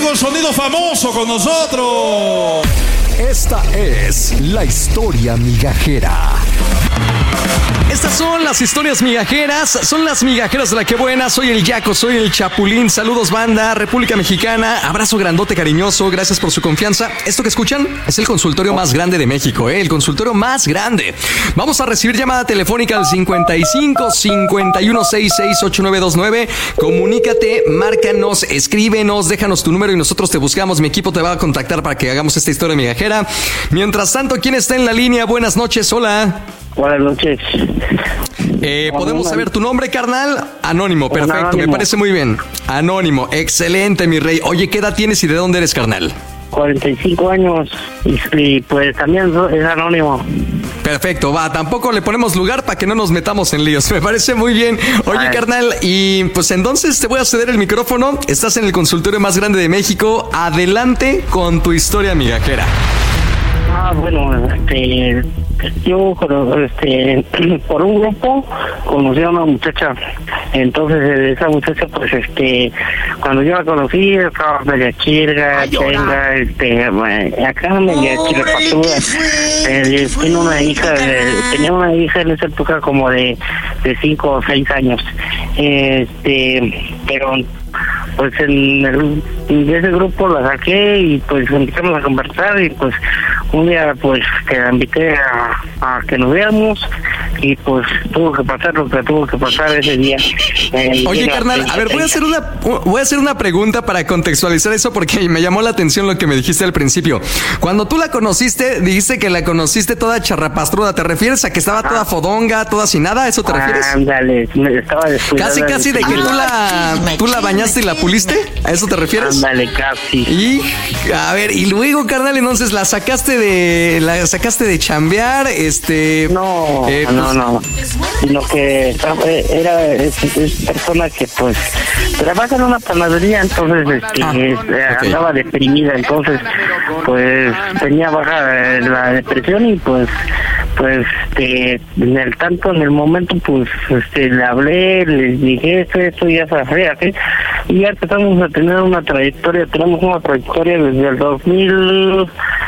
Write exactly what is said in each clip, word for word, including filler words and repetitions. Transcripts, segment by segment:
el sonido famoso con nosotros. Esta es la historia migajera. Estas son las historias migajeras, son las migajeras de la que buena. Soy el Yaco, soy el Chapulín. Saludos, banda, República Mexicana. Abrazo grandote, cariñoso. Gracias por su confianza. Esto que escuchan es el consultorio más grande de México, ¿eh? El consultorio más grande. Vamos a recibir llamada telefónica al cincuenta y cinco, cincuenta y uno, sesenta y seis, ochenta y nueve veintinueve. Comunícate, márcanos, escríbenos, déjanos tu número y nosotros te buscamos. Mi equipo te va a contactar para que hagamos esta historia migajera. Mientras tanto, ¿quién está en la línea? Buenas noches, hola. Buenas noches. Eh, ¿Podemos saber tu nombre, carnal? Anónimo, perfecto, Anónimo. Me parece muy bien. Anónimo, excelente, mi rey. Oye, ¿qué edad tienes y de dónde eres, carnal? cuarenta y cinco años y, y pues también es anónimo. Perfecto, va, tampoco le ponemos lugar para que no nos metamos en líos. Me parece muy bien. Oye, Ay. carnal, y pues entonces te voy a ceder el micrófono. Estás en el consultorio más grande de México. Adelante con tu historia migajera. Ah, bueno, este, yo este, por un grupo conocí a una muchacha. Entonces esa muchacha, pues, este, cuando yo la conocí, estaba media chirga, chenga, este, bueno, acá media chirpatuda. Eh, tiene una hija, de, tenía una hija en esa época como de, de cinco o seis años. Este, pero pues en, el, en ese grupo la saqué y pues empezamos a conversar y pues un día pues que la invité a, a que nos veamos y pues tuvo que pasar lo que tuvo que pasar ese día. Eh, Oye, llega carnal, a ver, voy a hacer una voy a hacer una pregunta para contextualizar eso porque me llamó la atención lo que me dijiste al principio. Cuando tú la conociste, dijiste que la conociste toda charrapastruda. ¿Te refieres a que estaba toda fodonga, toda sin nada? ¿A eso te refieres? Ándale, estaba descuidada. Casi, casi de que tú la tú la bañaste y la puliste. ¿A eso te refieres? Ándale, casi. Y a ver, y luego, carnal, entonces la sacaste de la sacaste de chambear, este No, eh, no, pues, no, sino que era es, es persona que pues trabaja en una panadería, entonces este, Ah, eh, ok. andaba deprimida, entonces pues tenía baja eh, la depresión y pues pues este, en el tanto en el momento pues este le hablé, les dije esto, esto ya se hacía así y ya empezamos a tener una trayectoria, tenemos una trayectoria desde el dos mil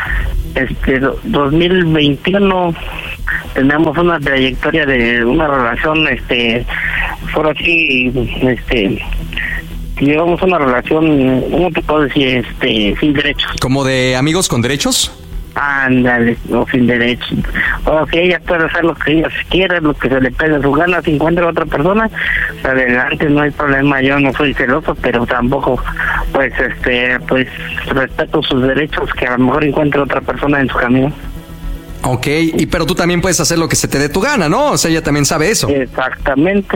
este dos mil veintiuno. Tenemos una trayectoria de una relación, este, por así, este, llevamos una relación, ¿cómo te puedo decir? Este, sin derechos. ¿como de amigos con derechos? Ándale, no, sin derechos. O que ella puede hacer lo que ella quiera, lo que se le pegue su gana, si encuentra otra persona, adelante, no hay problema. Yo no soy celoso, pero tampoco, pues, este, pues, respeto sus derechos, que a lo mejor encuentre otra persona en su camino. Ok, y pero tú también puedes hacer lo que se te dé tu gana, ¿no? O sea, ella también sabe eso. Exactamente.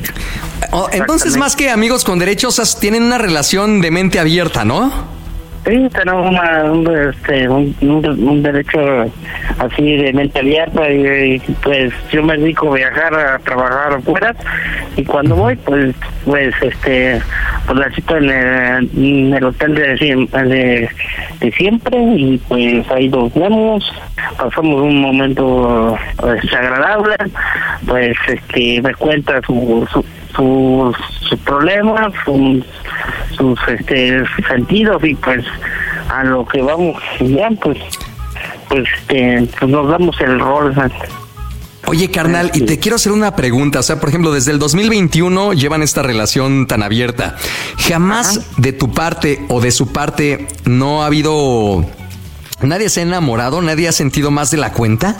O- entonces, exactamente. más que amigos con derechos, as- tienen una relación de mente abierta, ¿no? Sí, tenemos una, un, este, un, un, un derecho así de mente abierta y, y pues yo me dedico a viajar, a trabajar afuera y cuando voy pues pues este pues la cito en el, en el hotel de, siem- de, de siempre y pues ahí nos vemos, pasamos un momento pues, agradable, pues este me cuenta su, su sus sus problemas, sus, sus este sentidos y pues a lo que vamos ya pues pues este pues nos damos el rol. Oye, carnal, y te quiero hacer una pregunta. O sea, por ejemplo, desde el dos mil veintiuno llevan esta relación tan abierta. ¿Jamás Ajá. de tu parte o de su parte no ha habido... nadie se ha enamorado? ¿Nadie ha sentido más de la cuenta?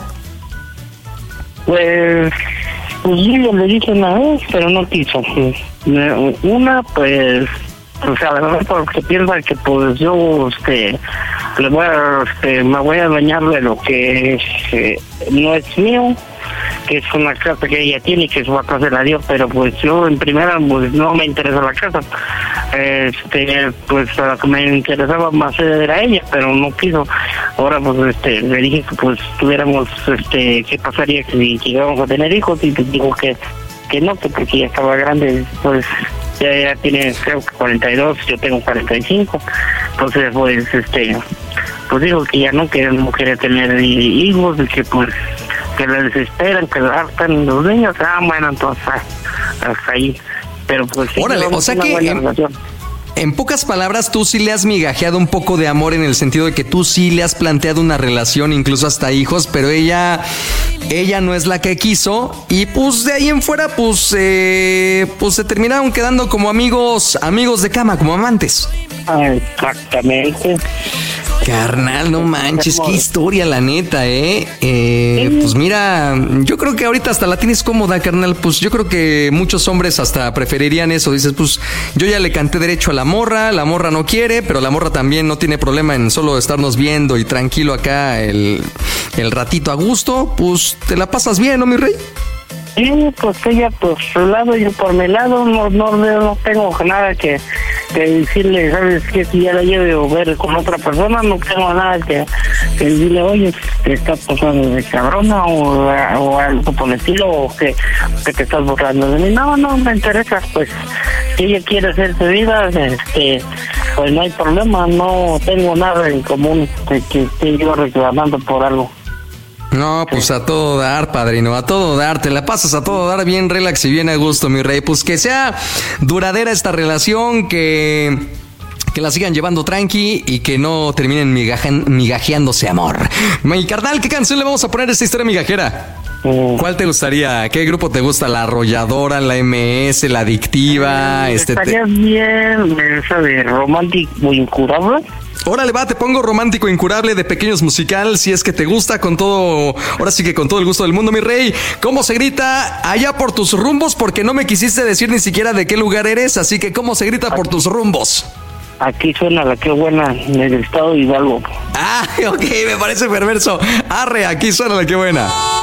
Pues pues sí, yo le dije una vez pero no quiso. Una pues o sea, la verdad porque piensa que pues yo este le voy a, este, me voy a dañar de lo que eh, no es mío, que es una casa que ella tiene y que su papá se la dio, pero pues yo en primera pues no me interesa la casa, este pues a lo que me interesaba más era ella, pero no quiso. Ahora pues este le dije que pues tuviéramos este qué pasaría si llegáramos a tener hijos y pues dijo que que no, que porque ya estaba grande, pues ya, ya tiene creo que cuarenta y dos, yo tengo cuarenta y cinco, entonces pues este pues dijo que ya no, que no quería tener hijos y que pues que le desesperan, que le hartan los niños. Ah, bueno, entonces hasta ahí, pero pues sí, Órale, o sea una que buena en- relación. en pocas palabras, tú sí le has migajeado un poco de amor en el sentido de que tú sí le has planteado una relación, incluso hasta hijos, pero ella, ella no es la que quiso y pues de ahí en fuera pues, eh, pues se terminaron quedando como amigos, amigos de cama, como amantes. Exactamente. Carnal, no manches, qué historia la neta, ¿eh? eh pues mira, yo creo que ahorita hasta la tienes cómoda, carnal. Pues yo creo que muchos hombres hasta preferirían eso. Dices, pues yo ya le canté derecho a la morra, la morra no quiere, pero la morra también no tiene problema en solo estarnos viendo y tranquilo acá el, el ratito a gusto. Pues te la pasas bien, ¿no, mi rey? Sí, pues ella por su lado, yo por mi lado, no no, no tengo nada que, que decirle, ¿sabes qué? Si ya la llevo a ver con otra persona, no tengo nada que, que decirle, oye, te estás pasando de cabrona o, o algo por el estilo, o que, que te estás burlando de mí. No, no me interesa, pues, si ella quiere hacer su vida, este, pues no hay problema, no tengo nada en común que, que esté yo reclamando por algo. No, pues a todo dar, padrino, a todo dar, te la pasas a todo dar, bien relax y bien a gusto, mi rey. Pues que sea duradera esta relación, que, que la sigan llevando tranqui y que no terminen migajan, migajeándose amor. Mi carnal, ¿qué canción le vamos a poner a esta historia migajera? Mm. ¿Cuál te gustaría? ¿Qué grupo te gusta? ¿La Arrolladora, la M S, la Adictiva? Eh, este estaría te... bien esa de Romántico Incurable. Órale, va, te pongo Romántico Incurable de Pequeños Musical, si es que te gusta, con todo, ahora sí que con todo el gusto del mundo, mi rey. ¿Cómo se grita allá por tus rumbos? Porque no me quisiste decir ni siquiera de qué lugar eres, así que ¿cómo se grita por tus rumbos? Aquí suena la que buena del estado de Hidalgo. Ah, ok, me parece perverso. Arre, aquí suena la que buena.